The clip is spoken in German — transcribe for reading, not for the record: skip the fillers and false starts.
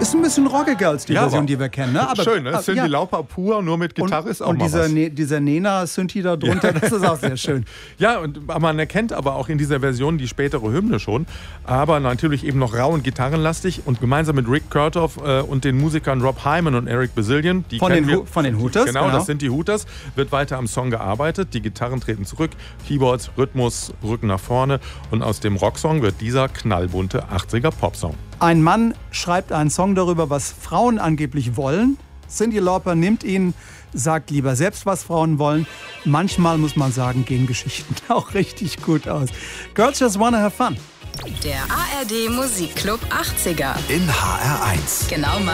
Ist ein bisschen rockiger als die Version, die wir kennen. Ne? Aber, schön, ne? Cyndi Lauper pur, nur mit Gitarre ist auch mal was. Und dieser Nena-Synthi da drunter, das ist auch sehr schön. Ja, und man erkennt aber auch in dieser Version die spätere Hymne schon. Aber natürlich eben noch rau und gitarrenlastig. Und gemeinsam mit Rick Kurtoff und den Musikern Rob Hyman und Eric Bazillion, von den Hooters. Genau, das sind die Hooters. Wird weiter am Song gearbeitet. Die Gitarren treten zurück, Keyboards, Rhythmus rücken nach vorne. Und aus dem Rocksong wird dieser knallbunte 80er-Popsong. Ein Mann schreibt einen Song darüber, was Frauen angeblich wollen. Cyndi Lauper nimmt ihn, sagt lieber selbst, was Frauen wollen. Manchmal, muss man sagen, gehen Geschichten auch richtig gut aus. Girls Just Wanna Have Fun. Der ARD Musikclub 80er. In HR1. Genau